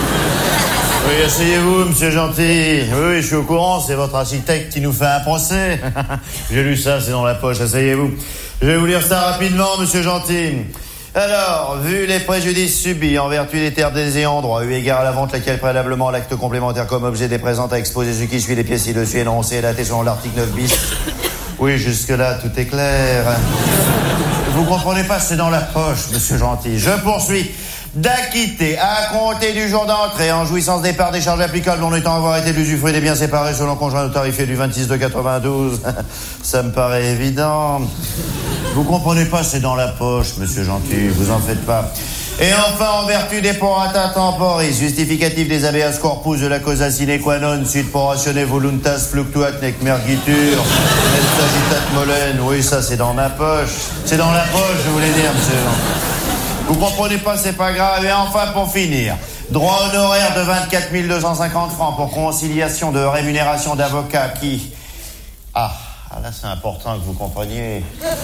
Oui, asseyez-vous, monsieur Gentil. Oui, oui, je suis au courant, c'est votre architecte qui nous fait un procès. J'ai lu ça, c'est dans la poche, asseyez-vous. Je vais vous lire ça rapidement, monsieur Gentil. Alors, vu les préjudices subis en vertu des termes des ayants droit, eu égard à la vente, laquelle préalablement l'acte complémentaire comme objet des présentes a exposé ce qui suit les pièces ci-dessus énoncées et daté selon l'article neuf bis. Oui, jusque-là, tout est clair. Vous comprenez pas, c'est dans la poche, monsieur Gentil. Je poursuis. D'acquitter à compter du jour d'entrée en jouissance des parts des charges applicables en étant avoir été l'usufruit des biens séparés selon conjoint tarifé du vingt-six de quatre-vingt-douze. Ça me paraît évident. Vous comprenez pas, c'est dans la poche, monsieur Gentil, vous en faites pas. Et enfin, en vertu des prorata temporis, justificatif des habeas corpus de la causa sine qua non, sud poratione voluntas fluctuat nec mergitur, et sagitat molen. Oui, ça, c'est dans ma poche. C'est dans la poche, je voulais dire, monsieur Gentil. Vous comprenez pas, c'est pas grave. Et enfin, pour finir, droit honoraire de vingt-quatre mille deux cent cinquante francs pour conciliation de rémunération d'avocat qui... Ah, là, c'est important que vous compreniez.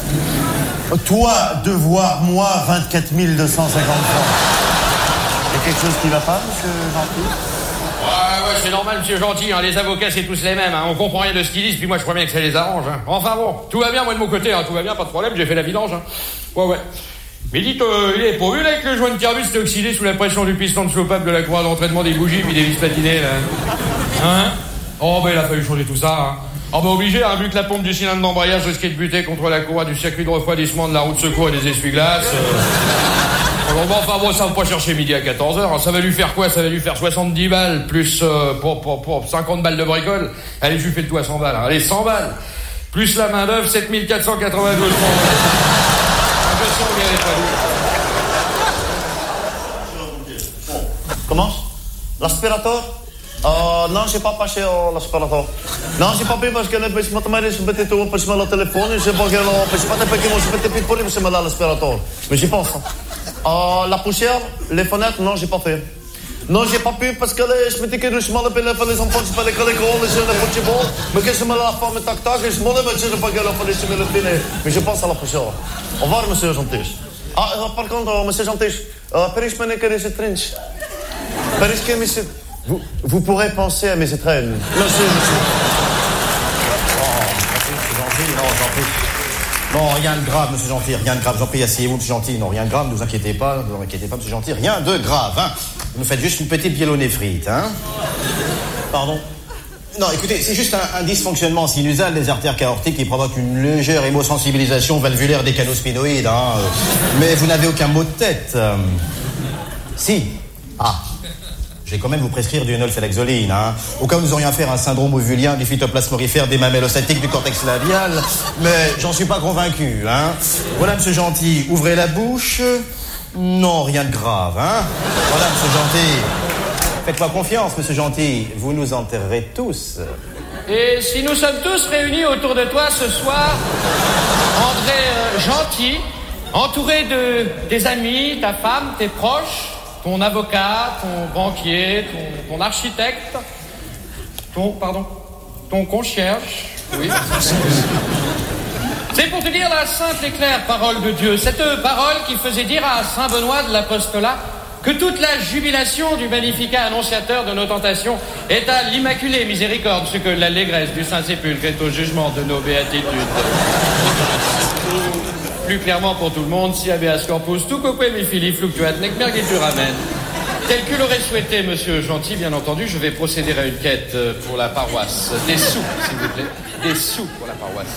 Toi, devoir, moi, vingt-quatre mille deux cent cinquante francs. Il y a quelque chose qui va pas, monsieur Gentil? Ouais, ouais, c'est normal, monsieur Gentil, hein. Les avocats, c'est tous les mêmes, hein. On comprend rien de ce qu'ils disent, puis moi, je crois bien que ça les arrange, hein. Enfin bon, tout va bien, moi, de mon côté, hein. Tout va bien, pas de problème, j'ai fait la vidange, hein. Ouais, ouais. Mais dites, euh, il est pourvu, là, avec le joint de carbus c'était oxydé sous la pression du piston de chauffable de la courroie d'entraînement des bougies puis des vis platinées, là. Hein? Oh, ben, il a fallu changer tout ça, hein. Oh, ben, obligé, hein, vu que la pompe du cylindre d'embrayage risquait de buter contre la courroie du circuit de refroidissement de la roue de secours et des essuie-glaces. Euh... Alors, bon, enfin, bon, ça va pas chercher midi à quatorze heures, hein. Ça va lui faire quoi? Ça va lui faire soixante-dix balles, plus, euh, pour, pour, pour cinquante balles de bricole. Allez, je lui fais le tout à cent balles, hein. Allez, cent balles. Plus la main-d'œuvre, sept mille quatre cent quatre-vingt-douze francs. Comment? L'aspirateur? Uh, non, j'ai pas passé uh, l'aspirateur. Non, j'ai pas pris parce que je me suis dit que je me suis le téléphone, je sais pas que je sais pas que je me suis dit pour je me l'aspirateur. Mais j'y pense. Uh, la poussière, les fenêtres, non, j'ai pas fait. Non, j'ai pas pu parce que je me dis que je me suis les enfants, je fallait que les gros, les jeunes, les petits bons, mais que je me la femme tac tac, je me dis que je pas que la fallait se le filer. Mais je pense à la poussière. Au revoir, monsieur Gentil. Ah, par contre, monsieur Gentil, Paris, je me que c'est trench. Paris, que monsieur. Vous, vous pourrez penser à mes étrennes. Merci, monsieur. Oh, merci, monsieur Gentil. Non, j'en prie. Non, rien de grave, monsieur Gentil, rien de grave. J'en prie, asseyez-vous, monsieur Gentil. Non, rien de grave, ne vous inquiétez pas, ne vous inquiétez pas, monsieur Gentil. Rien de grave, hein. Vous nous faites juste une petite biélonnée frite, hein. Pardon? Non, écoutez, c'est juste un, un dysfonctionnement sinusal des artères aortiques qui provoque une légère hémosensibilisation valvulaire des canaux spinoïdes, hein. Mais vous n'avez aucun mot de tête. Euh... Si. Ah. Je vais quand même vous prescrire du nolfenexoline, hein. Au cas où nous aurions affaire à un syndrome ovulien du phytoplasme aurifère des mamelles ostatiques du cortex labial. Mais j'en suis pas convaincu, hein. Voilà, monsieur Gentil, ouvrez la bouche. Non, rien de grave, hein. Voilà, monsieur Gentil. Faites-moi confiance, monsieur Gentil. Vous nous enterrerez tous. Et si nous sommes tous réunis autour de toi ce soir, André euh, Gentil, entouré de tes amis, ta femme, tes proches, ton avocat, ton banquier, ton, ton architecte, ton, pardon, ton concierge, oui. C'est pour te dire la simple et claire parole de Dieu, cette parole qui faisait dire à Saint Benoît de l'Apostolat que toute la jubilation du Magnificat annonciateur de nos tentations est à l'Immaculée Miséricorde, ce que l'allégresse du Saint-Sépulcre est au jugement de nos béatitudes. plus clairement pour tout le monde, si habeas corpus, tout coupé, mes filles, fluctuat, nec merge tu ramène. Tel que l'aurait souhaité Monsieur Gentil, bien entendu, je vais procéder à une quête pour la paroisse. Des sous, s'il vous plaît. Des sous pour la paroisse.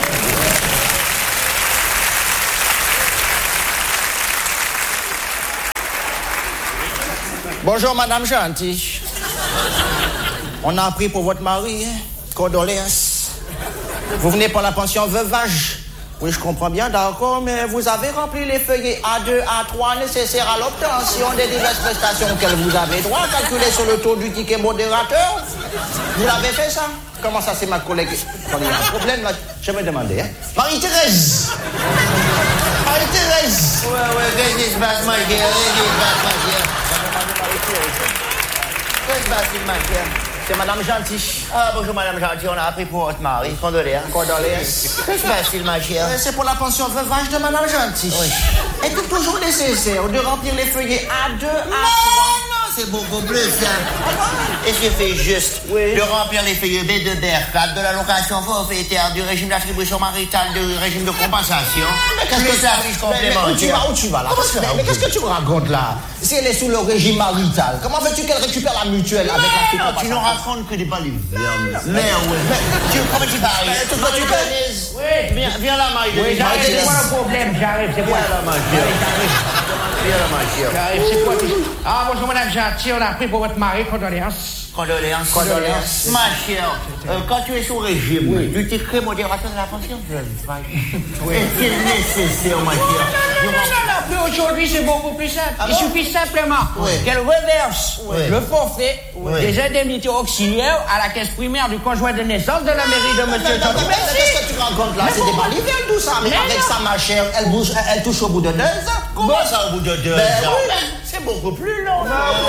Bonjour, Madame Gentil. On a appris pour votre mari, hein? Condoléances. Vous venez pour la pension veuvage. Oui, je comprends bien, d'accord, mais vous avez rempli les feuillets A deux, A trois nécessaires à l'obtention des diverses prestations auxquelles vous avez droit, calculées sur le taux du ticket modérateur. Vous l'avez fait, ça? Comment ça, c'est ma collègue? Quand il y a un problème, là, je vais demander, hein. Marie-Thérèse! Marie-Thérèse! Ouais, ouais, qu'est-ce qui se passe, ma chère? Qu'est-ce qui se passe, ma chère? Qu'est-ce qui se passe, ma chère? C'est Madame Gentil. Ah, bonjour, Madame Gentil, on a appris pour votre mari. Condoléances. Condoléances. Qu'est-ce qui se passe, ma chère? C'est pour la pension veuvage de Madame Gentil. Oui. Est-il toujours nécessaire de remplir les feuillets A deux, A trois? Non, non, c'est beaucoup plus simple. Est-ce qu'il fait juste oui. de remplir les feuillets B deux, B quatre de l'allocation forfaitaire, du régime d'attribution maritale, du régime de compensation? Mais qu'est-ce que ça affiche complémentaire? Où tu vas, où tu vas là? Mais, mais qu'est-ce que tu me racontes là? Si elle est sous le régime marital, comment veux-tu qu'elle récupère la mutuelle avec la non, tu nous racontes que des balivernes. Mais oui. Tu, comment tu parles? Tu peux, tu peux. Oui. Viens, viens là, ma Oui, j'arrive, c'est quoi le problème? J'arrive, c'est quoi? Viens là, ma chère. Viens là, ma chère. J'arrive, c'est quoi? Ah, bonjour, Madame Gentil, on a appris pour votre mari, condoléances. Condoléances. Condoléances. Ma chère, euh, quand tu es sous régime, oui. du ticket modérateur de la pension, oui. Est-il nécessaire, ma chère? Non, non, non, aujourd'hui, c'est beaucoup plus simple. Ah Il bon? suffit simplement oui. qu'elle reverse oui. le forfait oui. des indemnités auxiliaires à la caisse primaire du conjoint de naissance de la mairie de Monsieur Gentil. Mais qu'est-ce que tu racontes là? C'est des balivernes, tout ça. Mais, mais avec non. ça, ma chère, elle, bouge, elle, elle touche au bout de deux ans. Comment bon, ça, au bout de deux ben, ans? Oui, c'est beaucoup plus long.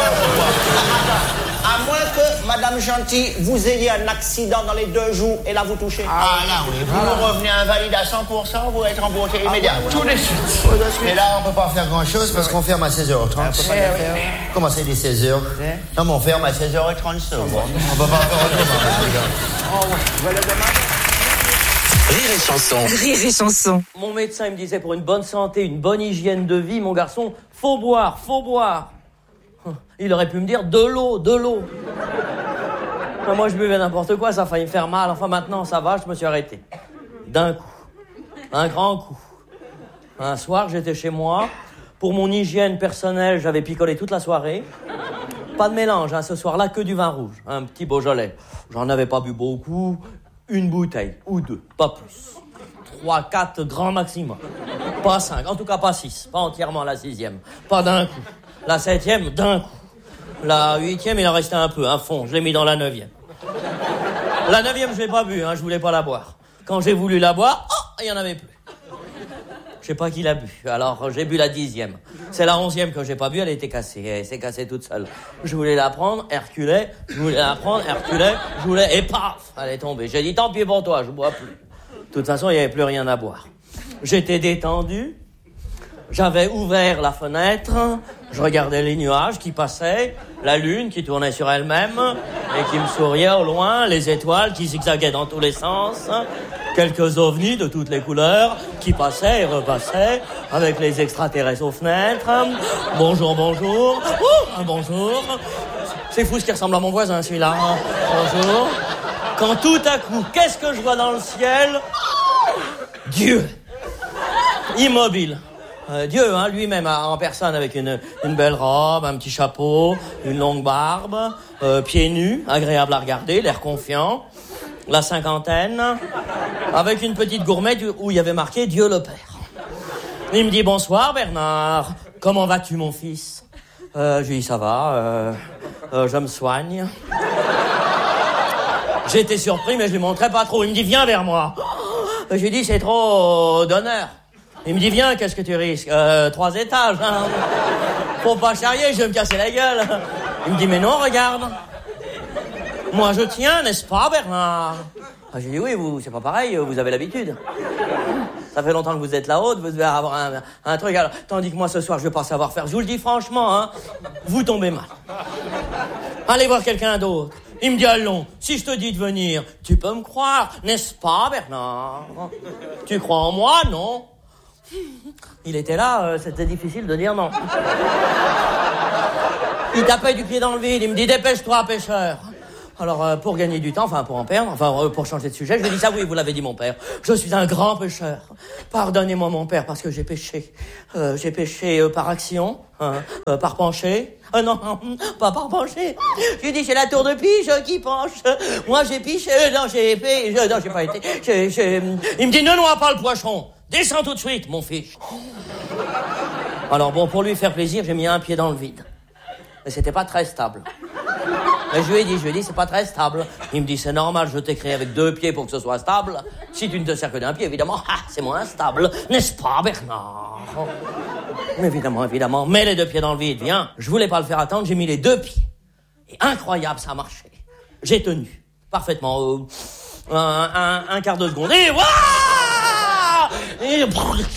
À moins que, Madame Gentil, vous ayez un accident dans les deux jours et là vous touchez. Ah là oui, vous ah, nous revenez invalide à cent pour cent, vous êtes remboursé ah, immédiatement. Tout de suite. Mais là, on peut pas faire grand chose parce qu'on ferme à seize heures trente. Ah, Comment c'est les seize heures? Non, mais on ferme à seize heures trente secondes. On peut pas faire autrement. Rire et chanson. Rire et chanson. Mon médecin il me disait pour une bonne santé, une bonne hygiène de vie, mon garçon, faut boire, faut boire. Il aurait pu me dire de l'eau, de l'eau. Enfin, moi je buvais n'importe quoi, ça a failli me faire mal. Enfin maintenant ça va, je me suis arrêté. D'un coup. Un grand coup. Un soir j'étais chez moi. Pour mon hygiène personnelle, j'avais picolé toute la soirée. Pas de mélange, hein, ce soir-là, que du vin rouge. Un petit Beaujolais. J'en avais pas bu beaucoup. Une bouteille, ou deux, pas plus. Trois, quatre, grand maximum. Pas cinq, en tout cas pas six. Pas entièrement la sixième. Pas d'un coup. La septième, d'un coup. La huitième, il en restait un peu, un fond. Je l'ai mis dans la neuvième. La neuvième, je l'ai pas bu, hein, je voulais pas la boire. Quand j'ai voulu la boire, oh, il y en avait plus. Je sais pas qui l'a bu. Alors, j'ai bu la dixième. C'est la onzième que j'ai pas bu, elle était cassée. Elle s'est cassée toute seule. Je voulais la prendre, elle reculait. Je voulais la prendre, elle reculait. Je voulais, et paf, elle est tombée. J'ai dit, tant pis pour toi, je bois plus. De toute façon, il y avait plus rien à boire. J'étais détendu. J'avais ouvert la fenêtre. Je regardais les nuages qui passaient. La lune qui tournait sur elle-même. Et qui me souriait au loin. Les étoiles qui zigzaguaient dans tous les sens. Quelques ovnis de toutes les couleurs qui passaient et repassaient avec les extraterrestres aux fenêtres. Bonjour, bonjour. Oh, bonjour. C'est fou ce qui ressemble à mon voisin, celui-là. Bonjour. Quand tout à coup, qu'est-ce que je vois dans le ciel? Dieu. Immobile. Euh, Dieu, hein, lui-même, en personne, avec une, une belle robe, un petit chapeau, une longue barbe, euh, pieds nus, agréable à regarder, l'air confiant. La cinquantaine, avec une petite gourmette où il y avait marqué Dieu le Père. Il me dit, bonsoir Bernard, comment vas-tu mon fils? euh, Je lui dis, ça va, euh, euh, je me soigne. J'étais surpris, mais je lui montrais pas trop. Il me dit, viens vers moi. Je lui dis, c'est trop d'honneur. Il me dit, viens, qu'est-ce que tu risques? euh, Trois étages, hein. Faut pas charrier, je vais me casser la gueule. Il me dit, mais non, regarde. Moi, je tiens, n'est-ce pas, Bernard? Ah, j'ai dit, oui, vous, c'est pas pareil, vous avez l'habitude. Ça fait longtemps que vous êtes là-haut, vous devez avoir un, un truc. Alors, tandis que moi, ce soir, je vais pas savoir faire. Je vous le dis franchement, hein, vous tombez mal. Allez voir quelqu'un d'autre. Il me dit, allons, si je te dis de venir, tu peux me croire, n'est-ce pas, Bernard? Tu crois en moi, non? Il était là, euh, c'était difficile de dire non. Il tapait du pied dans le vide, il me dit « Dépêche-toi, pêcheur !» Alors, euh, pour gagner du temps, enfin, pour en perdre, enfin, euh, pour changer de sujet, je lui ai dit ça, oui, vous l'avez dit, mon père. Je suis un grand pêcheur. Pardonnez-moi, mon père, parce que j'ai pêché. Euh, j'ai pêché euh, par action, hein, euh, par pencher. Euh, non, pas par pencher. J'ai dit, c'est la tour de pige qui penche. Moi, j'ai piché, non, j'ai pêché, non, j'ai pas été. J'ai, j'ai... Il me dit, ne noie pas le poisson. Descends tout de suite, mon fils. Alors, bon, pour lui faire plaisir, j'ai mis un pied dans le vide. Mais c'était pas très stable. Mais je lui ai dit, je lui ai dit, c'est pas très stable. Il me dit, c'est normal, je t'ai créé avec deux pieds pour que ce soit stable. Si tu ne te sers que d'un pied, évidemment, ah, c'est moins stable. N'est-ce pas, Bernard? Évidemment, évidemment. Mets les deux pieds dans le vide, viens. Je voulais pas le faire attendre, j'ai mis les deux pieds. Et incroyable, ça a marché. J'ai tenu. Parfaitement. Euh, un, un, un quart de seconde. Et waouh! Et...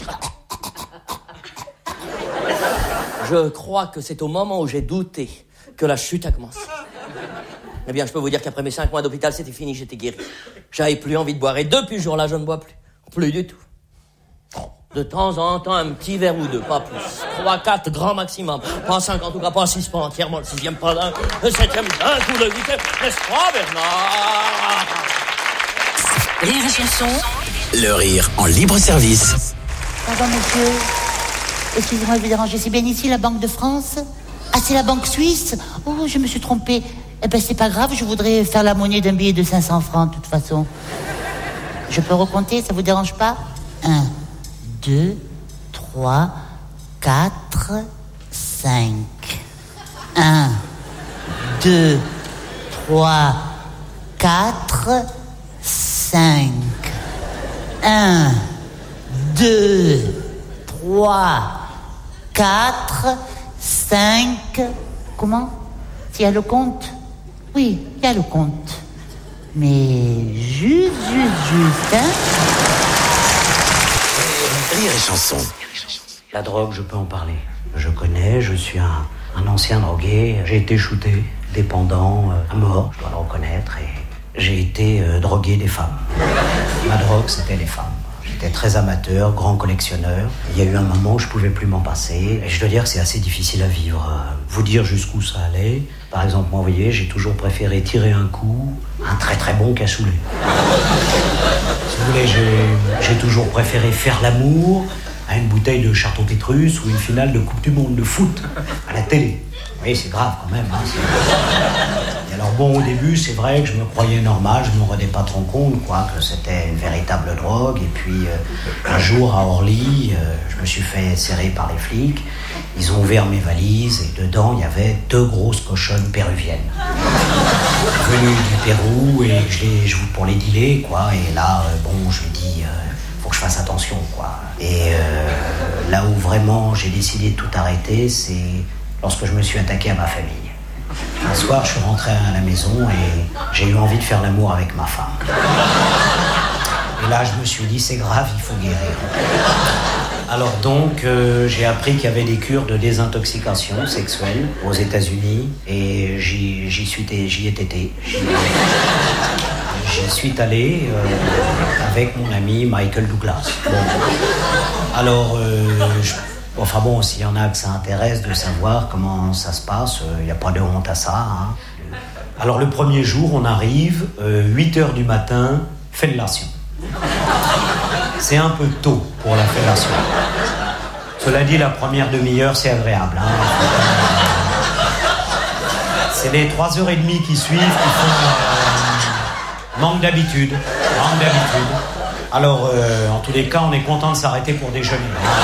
Je crois que c'est au moment où j'ai douté que la chute a commencé. Eh bien, je peux vous dire qu'après mes cinq mois d'hôpital, c'était fini, j'étais guéri. J'avais plus envie de boire. Et depuis ce jour-là, je ne bois plus. Plus du tout. De temps en temps, un petit verre ou deux, pas plus. Trois, quatre, grand maximum. Pas cinq, en tout cas, pas six, pas entièrement. Le sixième, pas d'un. Le septième, d'un coup, le huitième. N'est-ce pas, Bernard? Rire et chanson. Le rire en libre service. Pardon, monsieur. Excusez-moi de vous déranger. C'est bien ici, la Banque de France? Ah, c'est la Banque Suisse? Oh, je me suis trompée. Eh ben, c'est pas grave, je voudrais faire la monnaie d'un billet de cinq cents francs, de toute façon. Je peux recompter, ça vous dérange pas? Un, deux, trois, quatre, cinq. Un, deux, trois, quatre, cinq. Un, deux, trois, quatre, cinq. Comment? S'il y a le compte? Oui, il y a le compte. Mais juste, juste, juste, hein? Rire et chanson. La drogue, je peux en parler. Je connais, je suis un, un ancien drogué. J'ai été shooté, dépendant, euh, à mort, je dois le reconnaître. Et j'ai été euh, drogué des femmes. Ma drogue, c'était les femmes. J'étais très amateur, grand collectionneur. Il y a eu un moment où je pouvais plus m'en passer. Et je dois dire que c'est assez difficile à vivre. Vous dire jusqu'où ça allait. Par exemple, moi, vous voyez, j'ai toujours préféré tirer un coup, un très très bon cassoulet. Si vous voulez, j'ai, j'ai toujours préféré faire l'amour à une bouteille de Château Pétrus ou une finale de Coupe du Monde de foot à la télé. Vous voyez, c'est grave quand même. Hein, c'est... Et alors bon, au début, c'est vrai que je me croyais normal, je ne me rendais pas trop compte, quoi, que c'était une véritable drogue. Et puis, euh, un jour, à Orly, euh, je me suis fait serrer par les flics. Ils ont ouvert mes valises et dedans, il y avait deux grosses cochonnes péruviennes. Venues du Pérou et je les, je, pour les dealer, quoi. Et là, euh, bon, je me dis, euh, faut que je fasse attention, quoi. Et euh, là où vraiment j'ai décidé de tout arrêter, c'est lorsque je me suis attaqué à ma famille. Un soir, je suis rentré à la maison et j'ai eu envie de faire l'amour avec ma femme. Et là, je me suis dit, c'est grave, il faut guérir. Alors donc, euh, j'ai appris qu'il y avait des cures de désintoxication sexuelle aux États-Unis et j'y, j'y, suis, j'y ai été. J'y, j'y suis allé euh, avec mon ami Michael Douglas. Bon. Alors, euh, je... Enfin bon, s'il y en a que ça intéresse de savoir comment ça se passe, il euh, n'y a pas de honte à ça. Hein. Alors le premier jour, on arrive, euh, huit heures du matin, fellation. C'est un peu tôt pour la fellation. Cela dit, la première demi-heure, c'est agréable. Hein. C'est les trois heures et demie qui suivent qui font... Euh, manque d'habitude. Manque d'habitude. Alors, euh, en tous les cas, on est content de s'arrêter pour déjeuner.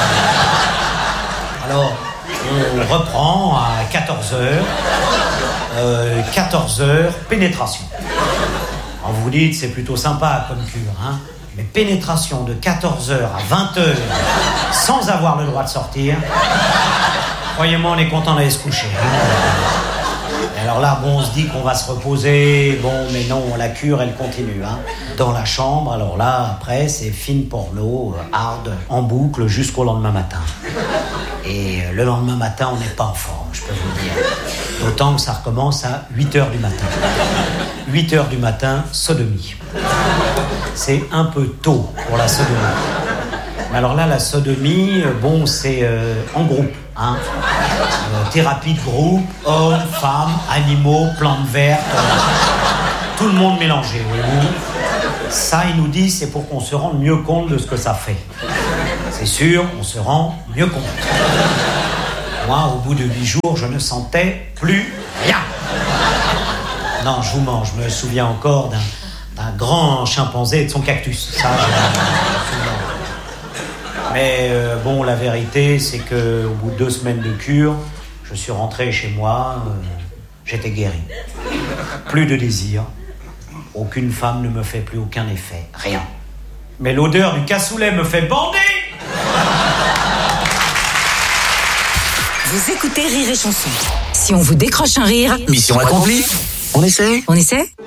Alors, on reprend à quatorze heures. Euh, quatorze heures, pénétration. Alors vous dites, c'est plutôt sympa comme cure, hein. Mais pénétration de quatorze heures à vingt heures, sans avoir le droit de sortir, croyez-moi, on est content d'aller se coucher. Hein. Et alors là, bon, on se dit qu'on va se reposer, bon, mais non, la cure, elle continue, hein. Dans la chambre, alors là, après, c'est fine porno, hard, en boucle, jusqu'au lendemain matin. Et le lendemain matin, on n'est pas en forme, je peux vous le dire. D'autant que ça recommence à huit heures du matin. huit heures du matin, sodomie. C'est un peu tôt pour la sodomie. Alors là, la sodomie, euh, bon, c'est euh, en groupe, hein. Euh, thérapie de groupe, hommes, femmes, animaux, plantes vertes, euh, tout le monde mélangé, voyez-vous. Ça, ils nous disent, c'est pour qu'on se rende mieux compte de ce que ça fait. C'est sûr, on se rend mieux compte. Moi, au bout de huit jours, je ne sentais plus rien. Non, je vous mens, je me souviens encore d'un, d'un grand chimpanzé et de son cactus. Ça, je me souviens. Mais euh, bon, la vérité, c'est que au bout de deux semaines de cure, je suis rentré chez moi, euh, j'étais guéri. Plus de désir. Aucune femme ne me fait plus aucun effet. Rien. Mais l'odeur du cassoulet me fait bander. Vous écoutez Rire et Chanson. Si on vous décroche un rire... Mission accomplie. On essaie On essaie